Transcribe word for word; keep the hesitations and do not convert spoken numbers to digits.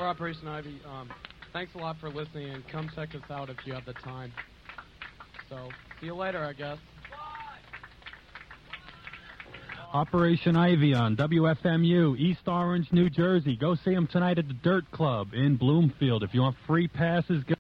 Operation Ivy. Um, thanks a lot for listening, and come check us out if you have the time. So, see you later, I guess. Operation Ivy on W F M U, East Orange, New Jersey. Go see them tonight at the Dirt Club in Bloomfield. If you want free passes, go